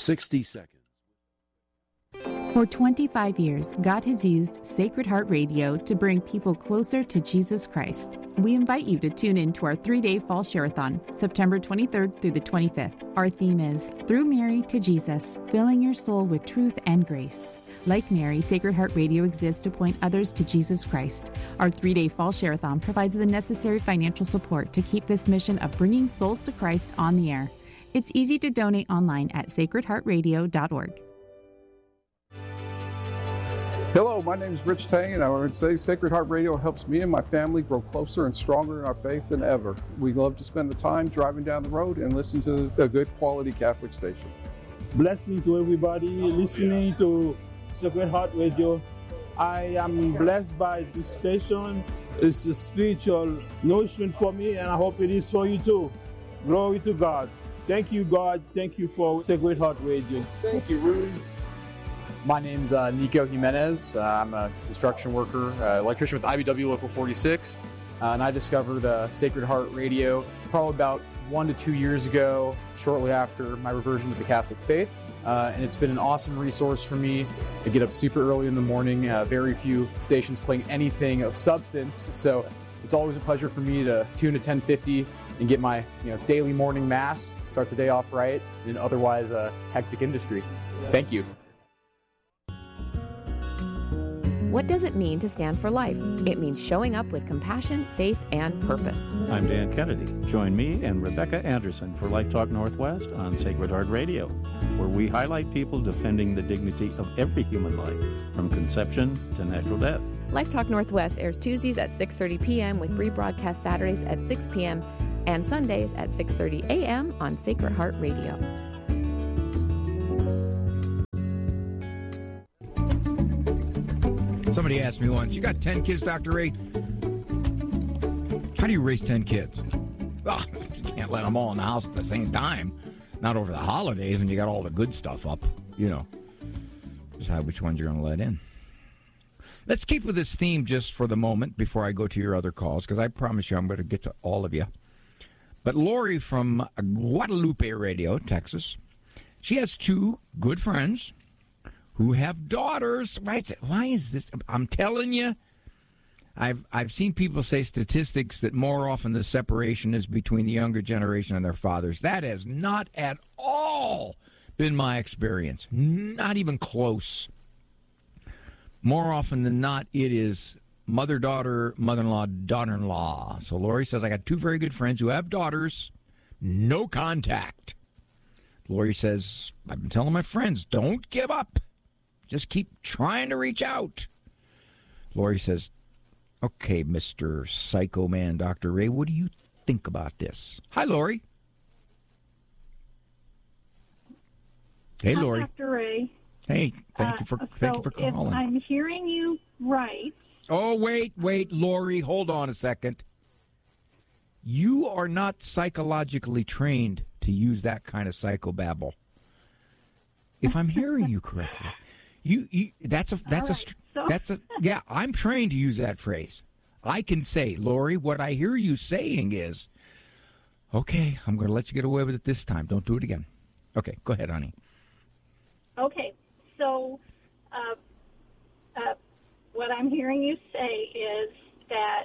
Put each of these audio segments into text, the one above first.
60 seconds. For 25 years, God has used Sacred Heart Radio to bring people closer to Jesus Christ. We invite you to tune in to our 3-day Fall Share-a-thon, September 23rd through the 25th. Our theme is Through Mary to Jesus, filling your soul with truth and grace. Like Mary, Sacred Heart Radio exists to point others to Jesus Christ. Our 3-day Fall Share-a-thon provides the necessary financial support to keep this mission of bringing souls to Christ on the air. It's easy to donate online at sacredheartradio.org. Hello, my name is Rich Tang, and I would say Sacred Heart Radio helps me and my family grow closer and stronger in our faith than ever. We love to spend the time driving down the road and listen to a good quality Catholic station. Blessing to everybody listening to Sacred Heart Radio. I am blessed by this station. It's a spiritual nourishment for me, and I hope it is for you too. Glory to God. Thank you, God. Thank you for Sacred Heart Radio. Thank you, Rudy. My name's Nico Jimenez. I'm a construction worker, electrician with IBW Local 46, and I discovered Sacred Heart Radio probably about 1 to 2 years ago, shortly after my reversion to the Catholic faith, and it's been an awesome resource for me. I get up super early in the morning, very few stations playing anything of substance, so it's always a pleasure for me to tune to 1050 and get my daily morning mass, start the day off right, in otherwise a hectic industry. Thank you. What does it mean to stand for life? It means showing up with compassion, faith, and purpose. I'm Dan Kennedy. Join me and Rebecca Anderson for Life Talk Northwest on Sacred Heart Radio, where we highlight people defending the dignity of every human life, from conception to natural death. Life Talk Northwest airs Tuesdays at 6:30 p.m. with rebroadcast Saturdays at 6 p.m. and Sundays at 6:30 a.m. on Sacred Heart Radio. Somebody asked me once, you got 10 kids, Dr. Ray? How do you raise 10 kids? Well, you can't let them all in the house at the same time. Not over the holidays when you got all the good stuff up, Decide which ones you're going to let in. Let's keep with this theme just for the moment before I go to your other calls, because I promise you I'm going to get to all of you. But Lori from Guadalupe Radio, Texas, she has 2 good friends who have daughters. Why is this? I'm telling you, I've seen people say statistics that more often the separation is between the younger generation and their fathers. That has not at all been my experience. Not even close. More often than not, it is mother-daughter, mother-in-law, daughter-in-law. So Lori says, I got 2 very good friends who have daughters. No contact. Lori says, I've been telling my friends, don't give up. Just keep trying to reach out. Lori says, okay, Mr. Psycho Man, Dr. Ray, what do you think about this? Hi, Lori. Hey, Hi, Lori. Dr. Ray. Hey, thank you for calling. If I'm hearing you right. Oh, wait, Lori, hold on a second. You are not psychologically trained to use that kind of psychobabble. If I'm hearing you correctly. I'm trained to use that phrase. I can say, Lori, what I hear you saying is, okay, I'm going to let you get away with it this time. Don't do it again. Okay, go ahead, honey. Okay, so what I'm hearing you say is that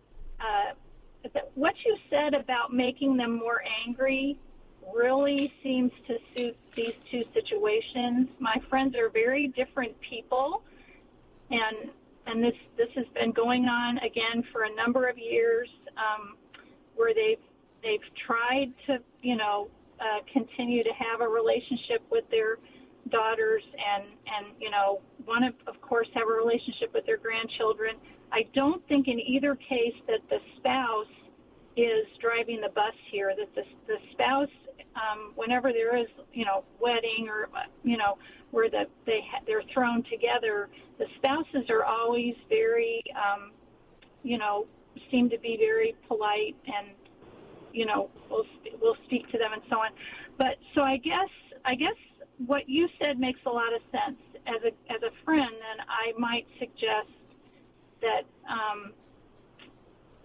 what you said about making them more angry really seems to suit these 2 situations. My friends are very different people, and this has been going on again for a number of years, where they've tried to continue to have a relationship with their daughters and want to of course have a relationship with their grandchildren. I don't think in either case that the spouse is driving the bus here, that the spouse, whenever there is, wedding or, where they're thrown together, the spouses are always very, seem to be very polite and, we'll speak to them and so on. But so I guess what you said makes a lot of sense. As a friend, then I might suggest that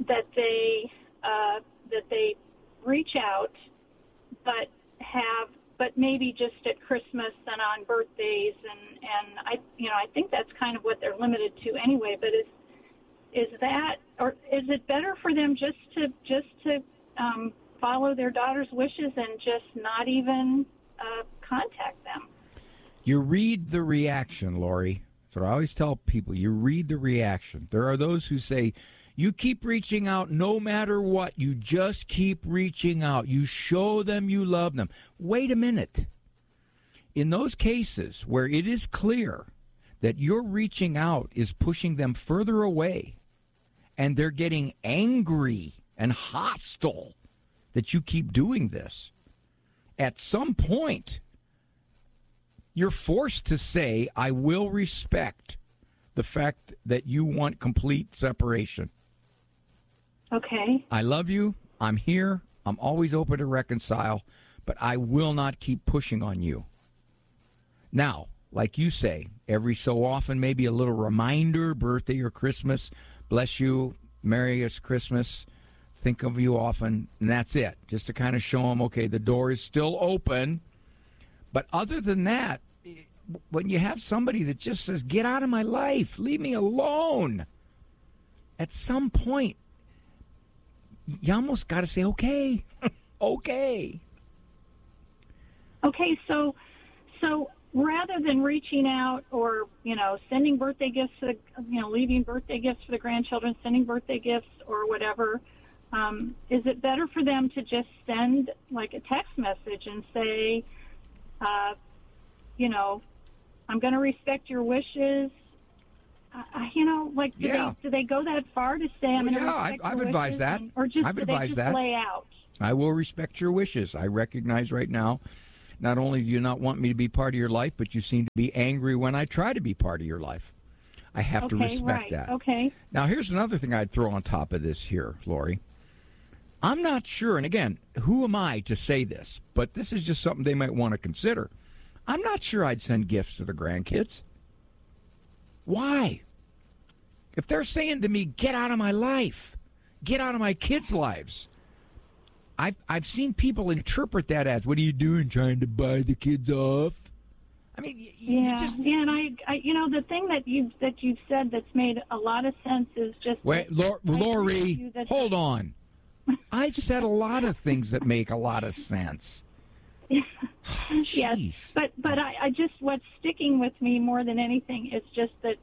that they reach out, but have but maybe just at Christmas and on birthdays, and I think that's kind of what they're limited to anyway. But is that, or is it better for them just to follow their daughter's wishes and just not even contact them? You read the reaction, Lori. That's what I always tell people. You read the reaction. There are those who say, you keep reaching out no matter what. You just keep reaching out. You show them you love them. Wait a minute. In those cases where it is clear that your reaching out is pushing them further away and they're getting angry and hostile that you keep doing this, at some point, you're forced to say, I will respect the fact that you want complete separation. Okay. I love you. I'm here. I'm always open to reconcile, but I will not keep pushing on you. Now, like you say, every so often, maybe a little reminder, birthday or Christmas, bless you, Merry Christmas, think of you often, and that's it. Just to kind of show them, okay, the door is still open. But other than that, when you have somebody that just says, get out of my life, leave me alone, at some point, you almost got to say, okay, okay. Okay, so rather than reaching out or, sending birthday gifts, leaving birthday gifts for the grandchildren, sending birthday gifts or whatever, is it better for them to just send, like, a text message and say, I'm going to respect your wishes? Do they go that far to say, I'm going to respect your I've wishes? advised that. Or just I've do advised they just that. lay out? I will respect your wishes. I recognize right now, not only do you not want me to be part of your life, but you seem to be angry when I try to be part of your life. I have to respect that. Okay. Now, here's another thing I'd throw on top of this here, Lori. I'm not sure, and again, who am I to say this? But this is just something they might want to consider. I'm not sure I'd send gifts to the grandkids. Why? If they're saying to me, get out of my life, get out of my kids' lives, I've seen people interpret that as, what are you doing, trying to buy the kids off? I mean, you just... Yeah, and I the thing that you've said that's made a lot of sense is just... Wait, Lori, hold on. I've said a lot of things that make a lot of sense. Yes, but I just, what's sticking with me more than anything is just that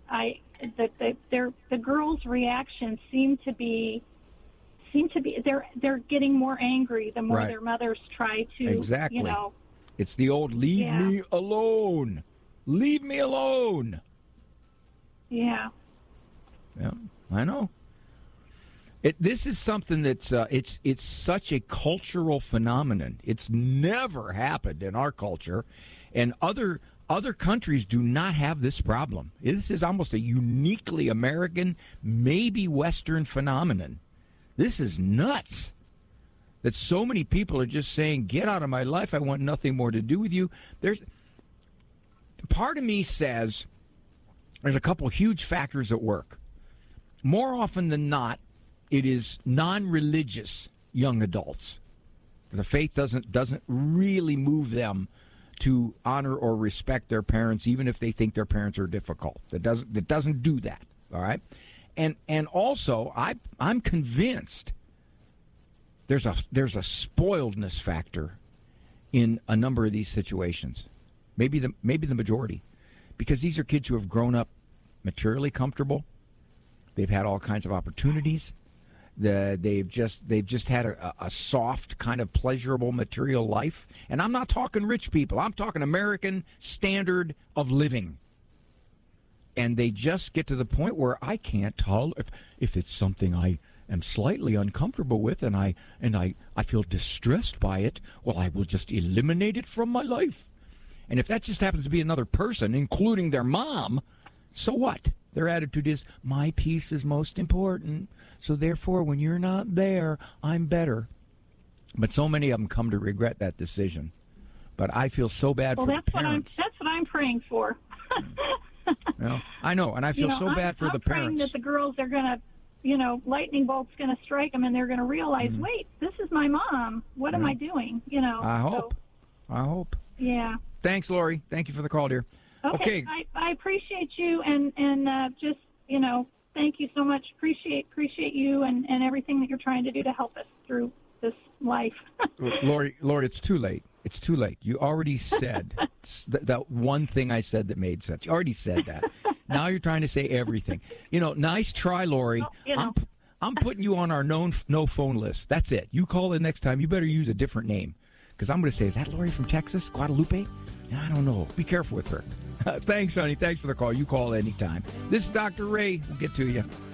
the girls' reactions seem to be they're getting more angry the more their mothers try to exactly. It's the old leave me alone. Leave me alone. Yeah. Yeah, I know. This is something that's it's such a cultural phenomenon. It's never happened in our culture, and other countries do not have this problem. This is almost a uniquely American, maybe Western phenomenon. This is nuts. That so many people are just saying, "Get out of my life. I want nothing more to do with you." There's part of me says there's a couple huge factors at work. More often than not, it is non-religious young adults. The faith doesn't really move them to honor or respect their parents, even if they think their parents are difficult. It doesn't do that. All right, and also I'm convinced there's a spoiledness factor in a number of these situations. Maybe the majority, because these are kids who have grown up materially comfortable. They've had all kinds of opportunities. They've just had a soft, kind of pleasurable material life. And I'm not talking rich people. I'm talking American standard of living. And they just get to the point where I can't tolerate, if it's something I am slightly uncomfortable with and I feel distressed by it, well, I will just eliminate it from my life. And if that just happens to be another person, including their mom, so what? Their attitude is, my peace is most important, so therefore when you're not there, I'm better. But so many of them come to regret that decision. But I feel so bad for the parents. That's what I'm praying for. Well, I know, and I feel so bad for the parents. I'm praying that the girls are going to, lightning bolt's going to strike them, and they're going to realize, wait, this is my mom. What am I doing? I hope. I hope. Yeah. Thanks, Lori. Thank you for the call, dear. Okay. I appreciate you, and just, thank you so much. Appreciate you and everything that you're trying to do to help us through this life. Lori, it's too late. It's too late. You already said that one thing I said that made sense. You already said that. Now you're trying to say everything. Nice try, Lori. I'm putting you on our no phone list. That's it. You call in next time. You better use a different name. Because I'm going to say, is that Lori from Texas? Guadalupe? I don't know. Be careful with her. Thanks, honey. Thanks for the call. You call anytime. This is Dr. Ray. We'll get to you.